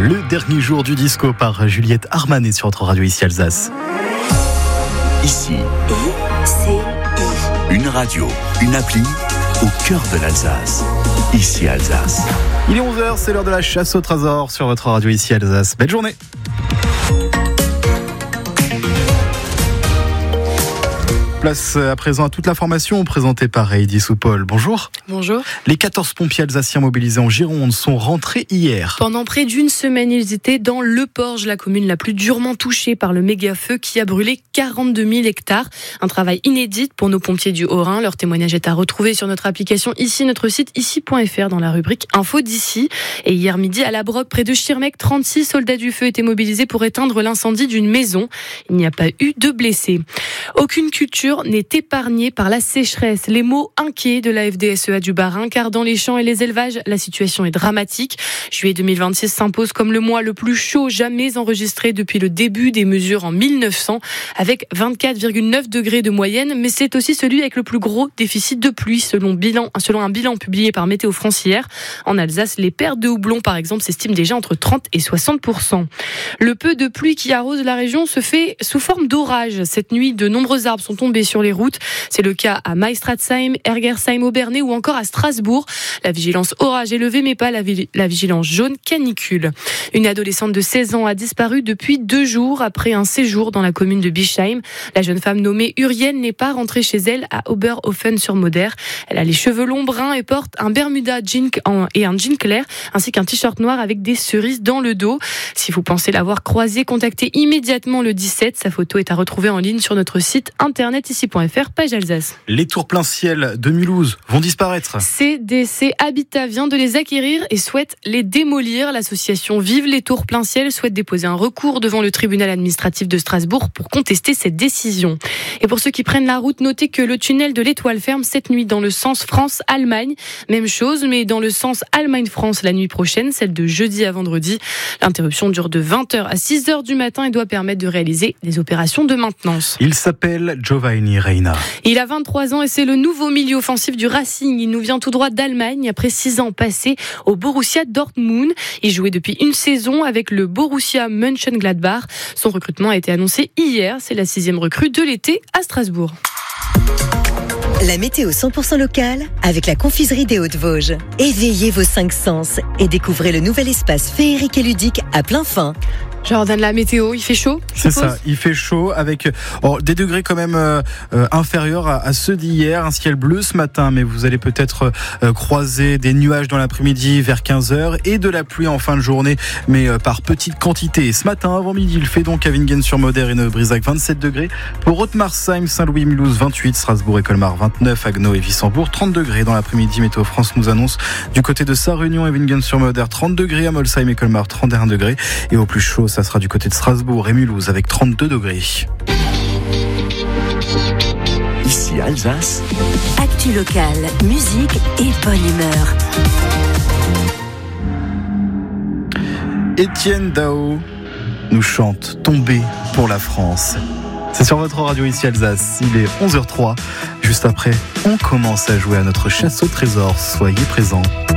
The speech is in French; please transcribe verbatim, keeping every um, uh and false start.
le dernier jour du disco par Juliette Armanet sur notre radio ici Alsace. Ici, I C I. une radio, une appli au cœur de l'Alsace. Ici Alsace. Il est onze heures, c'est l'heure de la chasse au trésor sur votre radio ici Alsace. Belle journée. Place à présent à toute l'information présentée par Heidi Soupol. Bonjour. Bonjour. Les quatorze pompiers alsaciens mobilisés en Gironde sont rentrés hier. Pendant près d'une semaine, ils étaient dans Le Porge, la commune la plus durement touchée par le méga-feu qui a brûlé quarante-deux mille hectares. Un travail inédit pour nos pompiers du Haut-Rhin. Leur témoignage est à retrouver sur notre application ici, notre site ici point f r dans la rubrique Info d'ici. Et hier midi, à La Broque, près de Schirmeck, trente-six soldats du feu étaient mobilisés pour éteindre l'incendie d'une maison. Il n'y a pas eu de blessés. Aucune culture n'est épargnée par la sécheresse. Les mots inquiets de la F D S E A du Bas-Rhin, car dans les champs et les élevages, la situation est dramatique. Juillet deux mille vingt-six s'impose comme le mois le plus chaud jamais enregistré depuis le début des mesures en mille neuf cents, avec vingt-quatre virgule neuf degrés de moyenne, mais c'est aussi celui avec le plus gros déficit de pluie, selon, bilan, selon un bilan publié par Météo France hier. En Alsace, les pertes de houblon, par exemple, s'estiment déjà entre trente et soixante pour cent. Le peu de pluie qui arrose la région se fait sous forme d'orage. Cette nuit, de nombreux arbres sont tombés sur les routes. C'est le cas à Meistratzheim, Ergersheim, Obernai ou encore à Strasbourg. La vigilance orage est levée, mais pas la, vi- la vigilance jaune canicule. Une adolescente de seize ans a disparu depuis deux jours après un séjour dans la commune de Bischheim. La jeune femme nommée Urienne n'est pas rentrée chez elle à Oberhofen-sur-Moder. Elle a les cheveux longs bruns et porte un Bermuda jean et un jean clair, ainsi qu'un t-shirt noir avec des cerises dans le dos. Si vous pensez l'avoir croisée, contactez immédiatement le dix-sept. Sa photo est à retrouver en ligne sur notre site internet ici point f r, page Alsace. Les tours plein ciel de Mulhouse vont disparaître. C D C Habitat vient de les acquérir et souhaite les démolir. L'association Vive les Tours plein ciel souhaite déposer un recours devant le tribunal administratif de Strasbourg pour contester cette décision. Et pour ceux qui prennent la route, notez que le tunnel de l'Étoile ferme cette nuit dans le sens France-Allemagne. Même chose, mais dans le sens Allemagne-France la nuit prochaine, celle de jeudi à vendredi. L'interruption dure de vingt heures à six heures du matin et doit permettre de réaliser des opérations de maintenance. Il s'appelle Giovanni Reina. Il a vingt-trois ans et c'est le nouveau milieu offensif du Racing. Il nous vient tout droit d'Allemagne après six ans passés au Borussia Dortmund. Il jouait depuis une saison avec le Borussia Mönchengladbach. Son recrutement a été annoncé hier. C'est la sixième recrue de l'été à Strasbourg. La météo cent pour cent locale avec la confiserie des Hauts-de-Vosges. Éveillez vos cinq sens et découvrez le nouvel espace féerique et ludique à plein fin. Jordan, la météo, il fait chaud? C'est ça, il fait chaud avec oh, des degrés quand même euh, euh, inférieurs à, à ceux d'hier. Un ciel bleu ce matin, mais vous allez peut-être euh, croiser des nuages dans l'après-midi vers quinze heures et de la pluie en fin de journée, mais euh, par petites quantités. Ce matin, avant midi, il fait donc à Wingen-sur-Moder et Neubrisac vingt-sept degrés. Pour Haute-Marsheim, Saint-Louis, Mulhouse vingt-huit, Strasbourg et Colmar vingt-neuf, Haguenau et Wissembourg trente degrés. Dans l'après-midi, Météo France nous annonce du côté de Sarre-Union et Wingen-sur-Moder trente degrés, à Molsheim et Colmar trente et un degrés. Et au plus chaud, ça sera du côté de Strasbourg et Mulhouse avec trente-deux degrés. Ici Alsace. Actu locale, musique et bonne humeur. Étienne Dao nous chante Tomber pour la France. C'est sur votre radio ici Alsace. Il est onze heures zéro trois. Juste après, on commence à jouer à notre chasse au trésor. Soyez présents.